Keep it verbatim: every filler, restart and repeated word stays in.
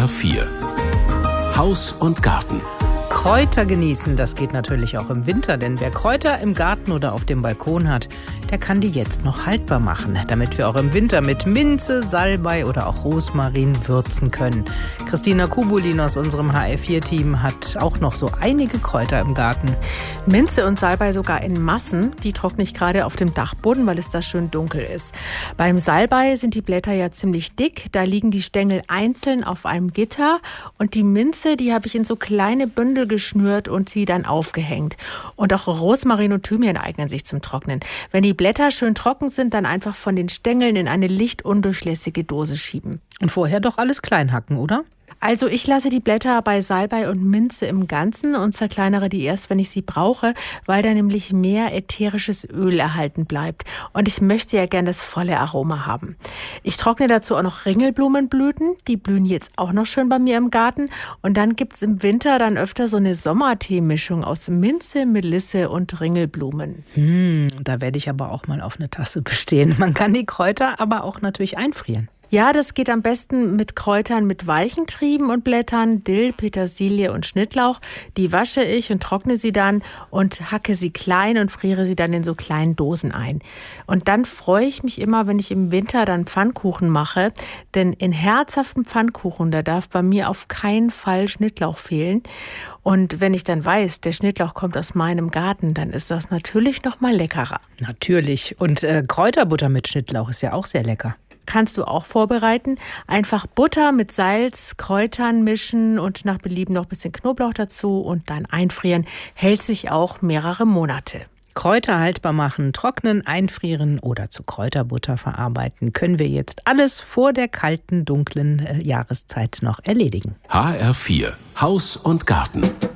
R vier Haus und Garten. Kräuter genießen, das geht natürlich auch im Winter, denn wer Kräuter im Garten oder auf dem Balkon hat, der kann die jetzt noch haltbar machen, damit wir auch im Winter mit Minze, Salbei oder auch Rosmarin würzen können. Christina Kubulin aus unserem H R vier Team hat auch noch so einige Kräuter im Garten. Minze und Salbei sogar in Massen, die trockne ich gerade auf dem Dachboden, weil es da schön dunkel ist. Beim Salbei sind die Blätter ja ziemlich dick, da liegen die Stängel einzeln auf einem Gitter und die Minze, die habe ich in so kleine Bündel geschnürt und sie dann aufgehängt. Und auch Rosmarin und Thymian eignen sich zum Trocknen. Wenn die Blätter schön trocken sind, dann einfach von den Stängeln in eine lichtundurchlässige Dose schieben. Und vorher doch alles klein hacken, oder? Also ich lasse die Blätter bei Salbei und Minze im Ganzen und zerkleinere die erst, wenn ich sie brauche, weil da nämlich mehr ätherisches Öl erhalten bleibt. Und ich möchte ja gern das volle Aroma haben. Ich trockne dazu auch noch Ringelblumenblüten, die blühen jetzt auch noch schön bei mir im Garten. Und dann gibt's im Winter dann öfter so eine Sommertee-Mischung aus Minze, Melisse und Ringelblumen. Hm, da werde ich aber auch mal auf eine Tasse bestehen. Man kann die Kräuter aber auch natürlich einfrieren. Ja, das geht am besten mit Kräutern mit weichen Trieben und Blättern, Dill, Petersilie und Schnittlauch. Die wasche ich und trockne sie dann und hacke sie klein und friere sie dann in so kleinen Dosen ein. Und dann freue ich mich immer, wenn ich im Winter dann Pfannkuchen mache, denn in herzhaften Pfannkuchen, da darf bei mir auf keinen Fall Schnittlauch fehlen. Und wenn ich dann weiß, der Schnittlauch kommt aus meinem Garten, dann ist das natürlich noch mal leckerer. Natürlich. Und äh, Kräuterbutter mit Schnittlauch ist ja auch sehr lecker. Kannst du auch vorbereiten. Einfach Butter mit Salz, Kräutern mischen und nach Belieben noch ein bisschen Knoblauch dazu und dann einfrieren. Hält sich auch mehrere Monate. Kräuter haltbar machen, trocknen, einfrieren oder zu Kräuterbutter verarbeiten, können wir jetzt alles vor der kalten, dunklen äh, Jahreszeit noch erledigen. H R vier Haus und Garten.